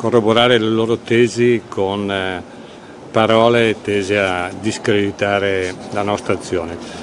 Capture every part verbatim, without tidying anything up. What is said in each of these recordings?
corroborare le loro tesi con eh, parole tese a discreditare la nostra azione.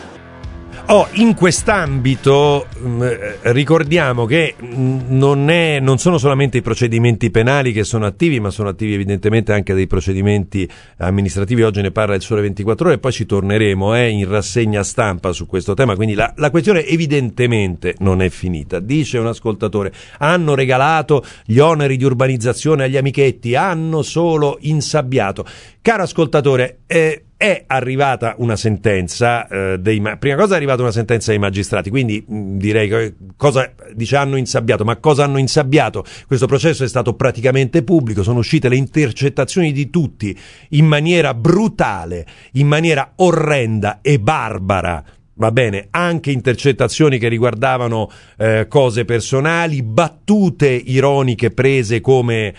Oh, in quest'ambito mh, ricordiamo che mh, non, è, non sono solamente i procedimenti penali che sono attivi, ma sono attivi evidentemente anche dei procedimenti amministrativi. Oggi ne parla il Sole ventiquattro Ore e poi ci torneremo eh, in rassegna stampa su questo tema, quindi la, la questione evidentemente non è finita. Dice un ascoltatore: hanno regalato gli oneri di urbanizzazione agli amichetti, hanno solo insabbiato. Caro ascoltatore, eh, è arrivata una sentenza eh, dei ma- prima cosa è arrivata una sentenza dei magistrati, quindi mh, direi che cosa dice hanno insabbiato, ma cosa hanno insabbiato? Questo processo è stato praticamente pubblico, sono uscite le intercettazioni di tutti in maniera brutale, in maniera orrenda e barbara. Va bene, anche intercettazioni che riguardavano eh, cose personali, battute ironiche prese come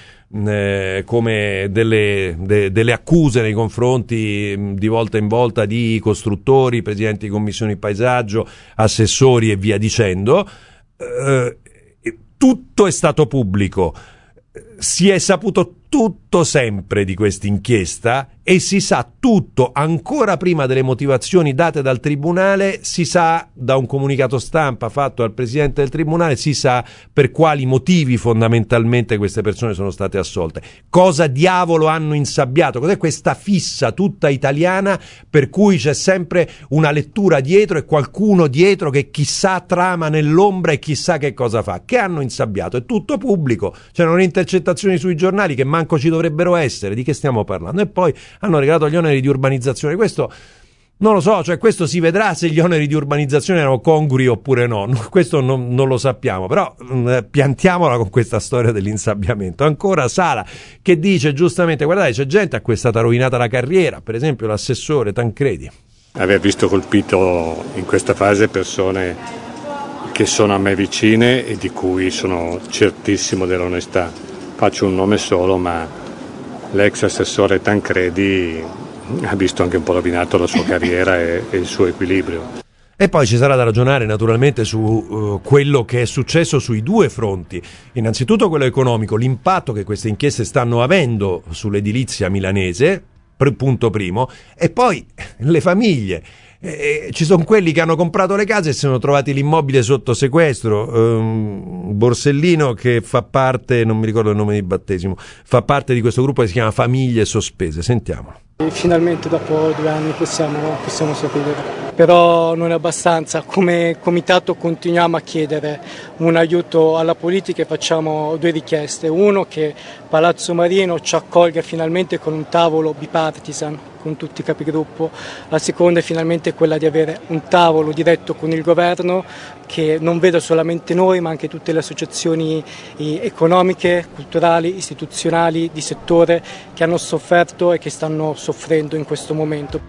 Eh, come delle, de, delle accuse nei confronti mh, di volta in volta di costruttori, presidenti di commissioni paesaggio, assessori e via dicendo. Eh, tutto è stato pubblico, si è saputo tutto sempre di questa inchiesta e si sa tutto ancora prima delle motivazioni date dal tribunale, si sa da un comunicato stampa fatto al presidente del tribunale, si sa per quali motivi fondamentalmente queste persone sono state assolte. Cosa diavolo hanno insabbiato? Cos'è questa fissa tutta italiana per cui c'è sempre una lettura dietro e qualcuno dietro che chissà trama nell'ombra e chissà che cosa fa? Che hanno insabbiato? È tutto pubblico, c'erano le intercettazioni sui giornali che manco ci dovrebbero essere. Di che stiamo parlando? E poi hanno regalato gli oneri di urbanizzazione. Questo non lo so, cioè questo si vedrà se gli oneri di urbanizzazione erano congrui oppure no, questo non, non lo sappiamo, però mh, piantiamola con questa storia dell'insabbiamento. Ancora Sala che dice giustamente: guardate, c'è gente a cui è stata rovinata la carriera, per esempio l'assessore Tancredi. Aver visto colpito in questa fase persone che sono a me vicine e di cui sono certissimo dell'onestà. Faccio un nome solo, ma l'ex assessore Tancredi ha visto anche un po' rovinato la sua carriera e, e il suo equilibrio. E poi ci sarà da ragionare naturalmente su uh, quello che è successo sui due fronti. Innanzitutto quello economico, l'impatto che queste inchieste stanno avendo sull'edilizia milanese, pr- punto primo, e poi le famiglie. Eh, ci sono quelli che hanno comprato le case e si sono trovati l'immobile sotto sequestro. Um, Borsellino, che fa parte, non mi ricordo il nome di battesimo, fa parte di questo gruppo che si chiama Famiglie Sospese. Sentiamolo. E finalmente dopo due anni possiamo, possiamo sorridere. Però non è abbastanza. Come comitato continuiamo a chiedere un aiuto alla politica e facciamo due richieste. Uno, che Palazzo Marino ci accolga finalmente con un tavolo bipartisan con tutti i capigruppo. La seconda è finalmente quella di avere un tavolo diretto con il governo che non veda solamente noi ma anche tutte le associazioni economiche, culturali, istituzionali, di settore che hanno sofferto e che stanno soffrendo in questo momento.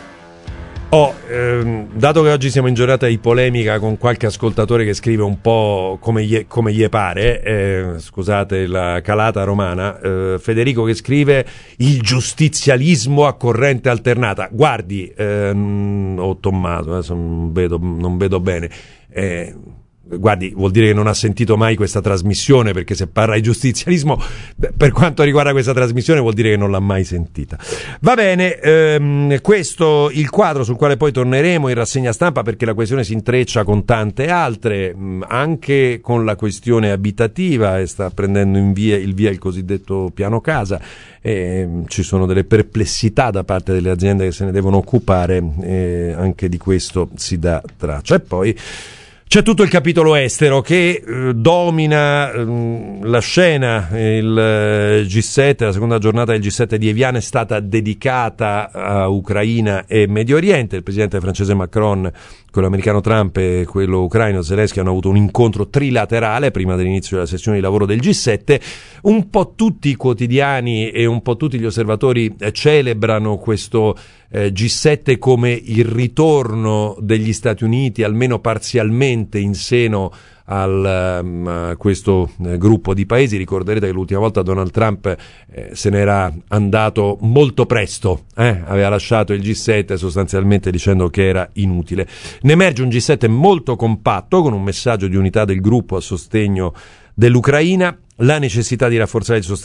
Oh, ehm, dato che oggi siamo in giornata di polemica con qualche ascoltatore che scrive un po' come gli, come gli pare, eh, scusate la calata romana, eh, Federico che scrive il giustizialismo a corrente alternata. Guardi, ehm, o Tommaso, adesso non vedo, non vedo bene, eh, guardi, vuol dire che non ha sentito mai questa trasmissione, perché se parla di giustizialismo per quanto riguarda questa trasmissione vuol dire che non l'ha mai sentita. Va bene, ehm, questo il quadro sul quale poi torneremo in rassegna stampa, perché la questione si intreccia con tante altre, mh, anche con la questione abitativa, e sta prendendo in via, il via il cosiddetto piano casa. E ci sono delle perplessità da parte delle aziende che se ne devono occupare, e anche di questo si dà traccia. E poi c'è tutto il capitolo estero che eh, domina eh, la scena. Il eh, G sette, la seconda giornata del G sette di Evian è stata dedicata a Ucraina e Medio Oriente. Il presidente francese Macron, quello americano Trump e quello ucraino Zelensky hanno avuto un incontro trilaterale prima dell'inizio della sessione di lavoro del G sette. Un po' tutti i quotidiani e un po' tutti gli osservatori eh, celebrano questo eh, G sette come il ritorno degli Stati Uniti, almeno parzialmente, in seno al, um, a questo eh, gruppo di paesi. Ricorderete che l'ultima volta Donald Trump eh, se n'era andato molto presto, eh? aveva lasciato il G sette sostanzialmente dicendo che era inutile. Ne emerge un G sette molto compatto, con un messaggio di unità del gruppo a sostegno dell'Ucraina, la necessità di rafforzare il sostegno